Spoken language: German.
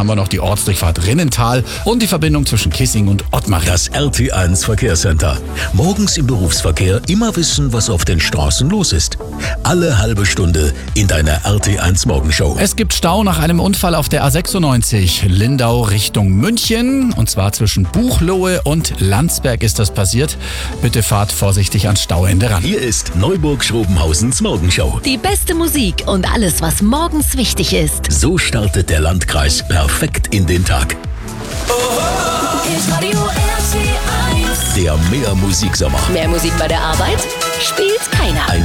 haben wir noch die Ortsdurchfahrt Rinnental und die Verbindung zwischen Kissing und Ottmaring. Das RT1 Verkehrscenter. Morgens im Berufsverkehr immer wissen, was auf den Straßen los ist. Alle halbe Stunde in deiner RT1 Morgenshow. Es gibt Stau nach einem Unfall auf der A96 Lindau Richtung München. Und zwar zwischen Buchloe und Landsberg ist das passiert. Bitte fahrt vorsichtig ans Stauende ran. Hier ist Neuburg-Schrobenhausens Morgenshow. Die beste Musik und alles, was morgens wichtig ist. So startet der Landkreis perfekt in den Tag. Radio RT1. Der Mehr Musiksommer. Mehr Musik bei der Arbeit? Spielt keiner.